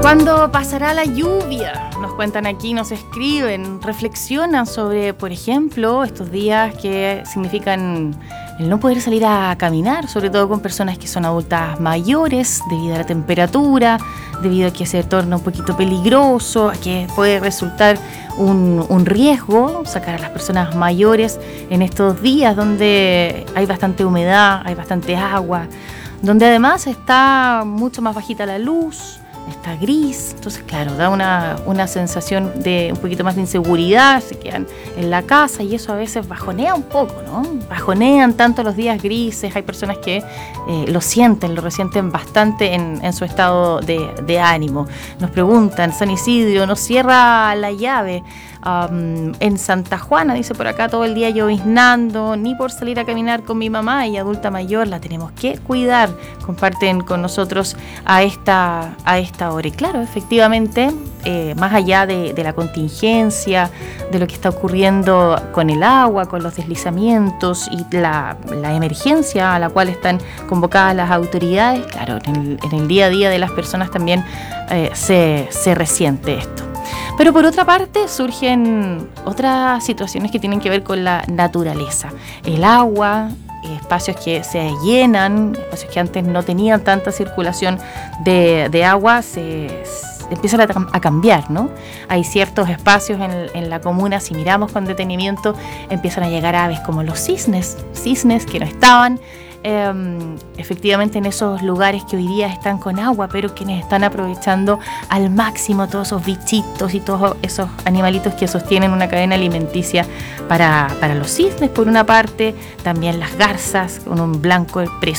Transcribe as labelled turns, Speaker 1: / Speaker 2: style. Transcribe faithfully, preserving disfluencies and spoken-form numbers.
Speaker 1: ¿Cuándo pasará la lluvia? Nos cuentan aquí, nos escriben, reflexionan sobre, por ejemplo, estos días que significan el no poder salir a caminar, sobre todo con personas que son adultas mayores, debido a la temperatura, debido a que se torna un poquito peligroso, a que puede resultar un, un riesgo sacar a las personas mayores en estos días donde hay bastante humedad, hay bastante agua, donde además está mucho más bajita la luz, está gris, entonces claro, da una, una sensación de un poquito más de inseguridad, se quedan en la casa y eso a veces bajonea un poco, ¿no? Bajonean tanto los días grises, hay personas que eh, lo sienten, lo resienten bastante en, en su estado de, de ánimo. Nos preguntan, San Isidro, ¿no cierra la llave? Um, en Santa Juana, dice por acá, todo el día lloviznando, ni por salir a caminar con mi mamá, ella adulta mayor, la tenemos que cuidar. Comparten con nosotros a esta, a esta hora. Y claro, efectivamente, eh, más allá de, de la contingencia, de lo que está ocurriendo con el agua, con los deslizamientos y la, la emergencia a la cual están convocadas las autoridades, claro, en el, en el día a día de las personas también eh, se, se resiente esto. Pero por otra parte surgen otras situaciones que tienen que ver con la naturaleza. El agua, espacios que se llenan, espacios que antes no tenían tanta circulación de, de agua, se, se empiezan a, a cambiar, ¿no? Hay ciertos espacios en, en la comuna, si miramos con detenimiento, empiezan a llegar aves como los cisnes, cisnes que no estaban Eh, efectivamente en esos lugares que hoy día están con agua, pero quienes están aprovechando al máximo todos esos bichitos y todos esos animalitos que sostienen una cadena alimenticia para, para los cisnes por una parte, también las garzas con un blanco precioso